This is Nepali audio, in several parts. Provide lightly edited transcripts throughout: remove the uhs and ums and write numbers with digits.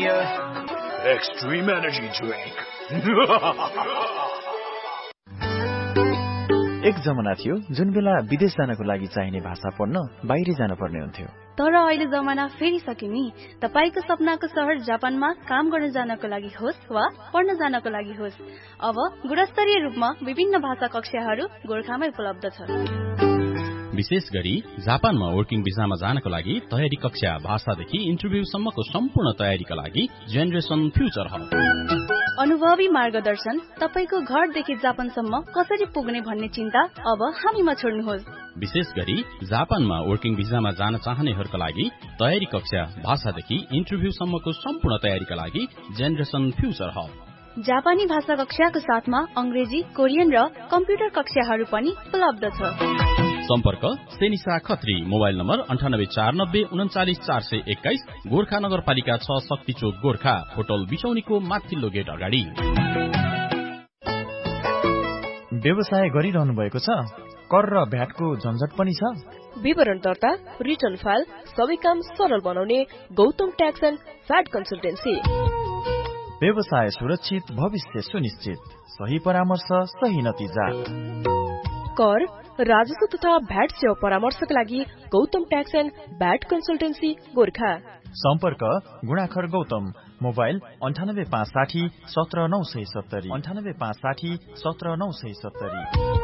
Extreme Energy Drink. एक जमाना थियो जुन बेला विदेश जानको लागि चाहिने भाषा पढ्न बाहिर जान पर्ने हुन्थ्यो। तर अहिले जमाना फेरिसक्यो नि। तपाईको सपनाको शहर जापानमा काम गर्न जानको लागि होस् वा पढ्न जानको लागि होस्, अब गुणस्तरीय रूपमा विभिन्न भाषा कक्षाहरू गोरखामै उपलब्ध छ। विशेष गरी जापानमा वर्किङ भिसामा जानको लागि तयारी कक्षा, भाषादेखि इन्टरभ्यूसम्मको सम्पूर्ण तयारीका लागि जेनेरेसन फ्युचर हब। अनुभवी मार्गदर्शन, तपाईको घरदेखि जापानसम्म कसरी पुग्ने भन्ने चिन्ता अब हामीमा छोड्नुहोस्। विशेष गरी जापानमा वर्किङ भिसामा जान चाहनेहरूका लागि तयारी कक्षा, भाषादेखि इन्टरभ्यूसम्मको सम्पूर्ण तयारीका लागि जेनेरेसन फ्युचर हब। जापानी भाषा कक्षाको साथमा अंग्रेजी, कोरियन र कम्प्युटर कक्षाहरू पनि उपलब्ध छ। सम्पर्क सेनिसा खत्री, मोबाइल नम्बर 9849394421, गोर्खा नगरपालिका 6, शक्ति चोक, गोर्खा। होटल बिसौनीको माथिल्लो गेट अगाडि। व्यवसाय गरिरहनु भएको छ? कर र भ्याटको झन्झट पनि छ? विवरण दर्ता, रिटर्न फाइल सबै काम सरल बनाउने Gautam tax and VAT consultancy. व्यवसाय सुरक्षित, भविष्य सुनिश्चित, सही परामर्श, सही नतिजा। कर, राजस्व तथा भ्याट सेवा परामर्शका लागि Gautam tax and VAT consultancy, Gorkha. सम्पर्क गुणाखर गौतम, मोबाइल 9856 17970, 9856 17970।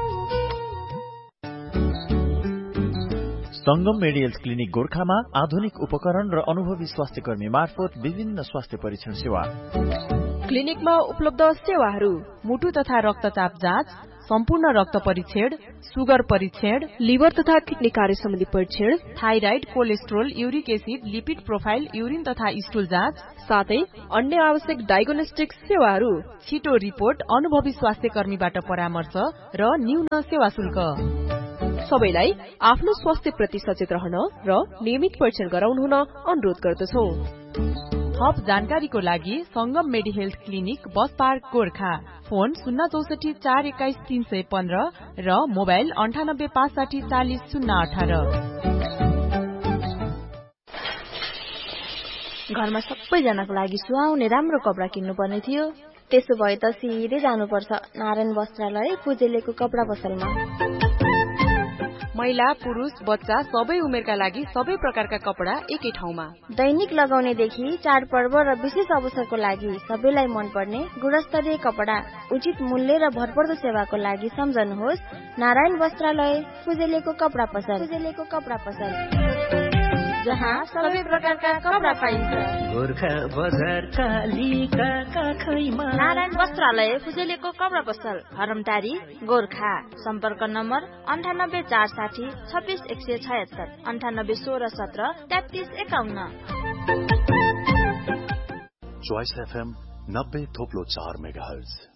संगम मेडिकल क्लिनिक गोर्खामा आधुनिक उपकरण र अनुभवी स्वास्थ्य कर्मी मार्फत विभिन्न स्वास्थ्य परीक्षण सेवा। क्लिनिकमा उपलब्ध सेवाहरू: मुटु तथा रक्तचाप जाँच, सम्पूर्ण रक्त परीक्षण, सुगर परीक्षण, लिभर तथा किडनी कार्य सम्बन्धी परीक्षण, thyroid, cholesterol, uric acid, lipid profile, urine तथा स्टुल जाँच, साथै अन्य आवश्यक डायग्नोस्टिक सेवाहरू। छिटो रिपोर्ट, अनुभवी स्वास्थ्य कर्मीबाट परामर्श र न्यून सेवा शुल्क। सबैलाई आफ्नो स्वास्थ्य प्रति सचेत रहन र नियमित परीक्षण गराउनु हुन अनुरोध गर्दछौ। थप जानकारीको लागि संगम मेडी health clinic, bus park, Gorkha. Phone 064 421 315 र मोबाइल 98 560 40 018। घरमा सबैजनाको लागि सुहाउने राम्रो कपडा किन्नुपर्ने थियो। त्यसो भए त सिधै जानुपर्छ नारायण वस्त्रालय पुजेलेको कपडा पसलमा। महिला, पुरुष, बच्चा सबै उमेरका लागि सबै प्रकारका कपडा एकै ठाउँमा। दैनिक लगाउनेदेखि चाडपर्व र विशेष अवसरको लागि सबैलाई मनपर्ने गुणस्तरीय कपडा, उचित मूल्य र भरपर्दो सेवाको लागि सम्झनुहोस् नारायण वस्त्रालय पुजेलेको कपडा पसल। जहाँ सबै प्रकारका कपडा पाइन्छ। गोर्खा बजार कालीका काखैमा नारायण वस्त्रालय पुजेलेको कपडा पसल, हरमटारी, गोर्खा। सम्पर्क नम्बर 98 460 26 176, 98 16 17 33 51। Choice FM 90.4 megahertz.